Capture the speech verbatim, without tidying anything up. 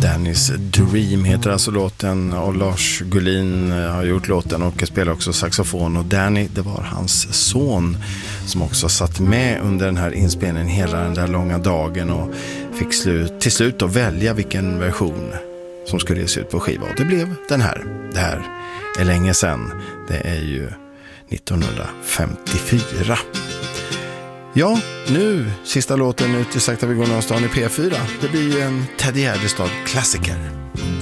Danny's Dream heter alltså låten, och Lars Gullin har gjort låten och spelar också saxofon, och Danny, det var hans son som också satt med under den här inspelningen hela den där långa dagen och fick slut, till slut att välja vilken version som skulle ges ut på skiva, och det blev den här. Det här är länge sedan, det är ju nittonhundrafemtiofyra. Ja, nu sista låten ut i Sakta vi går någonstans i P fyra. Det blir ju en Teddy Gärdestad klassiker.